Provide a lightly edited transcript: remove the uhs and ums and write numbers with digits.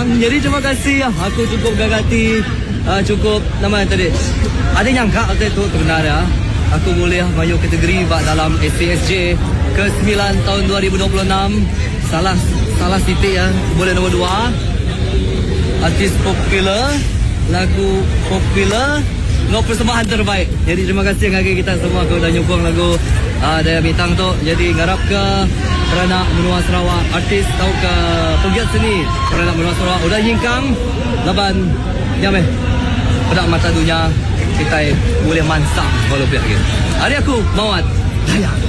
Sayang. Jadi terima kasih. Aku cukup gagati. Cukup nama tadi. Ada nyangka waktu itu terbenar ya. Aku boleh masuk kategori dalam SCSJ ke-9 tahun 2026. Salah titik ya. Boleh nombor 2. Artis popular, lagu popular, no persembahan terbaik. Jadi terima kasih kepada kita semua kau dah nyokong lagu Daya Bintang tu. Jadi ngarap ke kerana menua Sarawak artis tau ke pegiat seni kerana menua Sarawak udah nyingkang laban jameh pada mata dunia kita boleh mansak kalau biar gitu. Hari aku Mawat Daya.